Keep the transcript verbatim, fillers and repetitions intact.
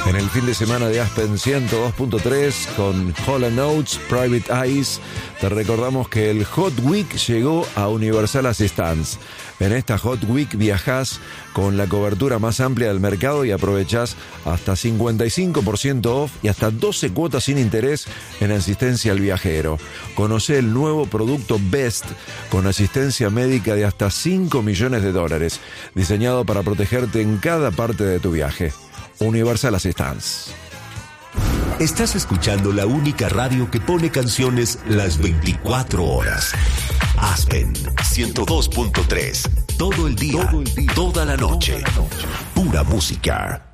En el fin de semana de Aspen ciento dos punto tres con Hall and Oates, Private Eyes, te recordamos que el Hot Week llegó a Universal Assistance. En esta Hot Week viajás con la cobertura más amplia del mercado y aprovechás hasta cincuenta y cinco por ciento off y hasta doce cuotas sin interés en asistencia al viajero. Conocé el nuevo producto Best con asistencia médica de hasta cinco millones de dólares, diseñado para protegerte en cada parte de tu viaje. Universal Assistance. Estás escuchando la única radio que pone canciones las veinticuatro horas. Aspen ciento dos punto tres. Todo el día, todo el día, toda la noche. Pura música.